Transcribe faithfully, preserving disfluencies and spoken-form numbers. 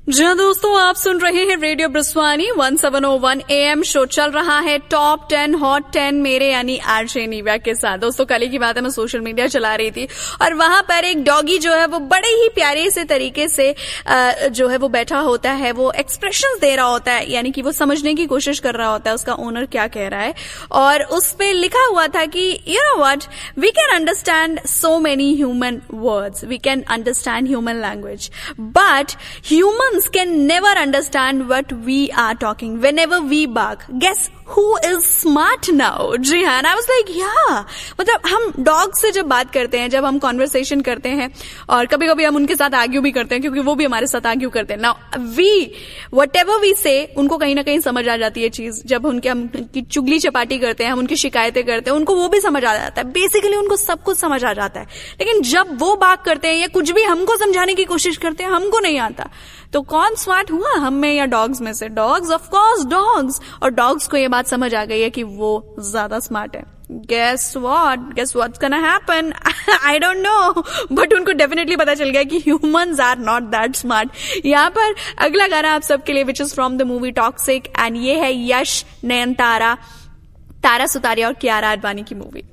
जी हाँ दोस्तों, आप सुन रहे हैं radio ब्रस्वानी seventeen O one A M. Show चल रहा है टॉप टेन हॉट टेन मेरे यानी आरजे निव्या के साथ। दोस्तों कल की बात है, मैं सोशल मीडिया चला रही थी और वहां पर एक डॉगी जो है वो बड़े ही प्यारे से तरीके से जो है वो बैठा होता है, वो एक्सप्रेशंस दे रहा होता है, यानी कि वो समझने की कोशिश कर रहा होता है उसका ओनर क्या कह रहा है। और उस पे लिखा हुआ था कि you know what, we can understand so many human words, we can understand human language, but human can never understand what we are talking whenever we bark. Guess who is smart now? जी हाँ, I was like, yeah. मतलब हम dog से जब बात करते हैं, जब हम कॉन्वर्सेशन करते हैं और कभी कभी हम उनके साथ आर्ग्यू भी करते हैं क्योंकि वो भी हमारे साथ आर्ग्यू करते हैं। Now we whatever we say, उनको कहीं ना कहीं समझ आ जाती है चीज। जब उनके हम उनकी चुगली चपाटी करते हैं, हम उनकी शिकायतें करते हैं, उनको वो भी समझ आ जाता है। बेसिकली उनको सब कुछ समझ आ जाता है, लेकिन जब वो बात करते हैं या कुछ भी हमको समझाने की कोशिश करते हैं, हमको नहीं आता। तो कौन स्मार्ट हुआ, हम में या डॉग्स में से? Dogs, of course dogs. और डॉग्स को ये बात समझ आ गई है कि वो ज्यादा स्मार्ट है। Guess what? Guess what's gonna happen? I don't know. But उनको डेफिनेटली पता चल गया कि humans are not that smart. यहाँ पर अगला गाना आप सबके लिए which is from the movie Toxic and ये है यश, नयनतारा, तारा सुतारिया और कियारा आडवाणी की मूवी।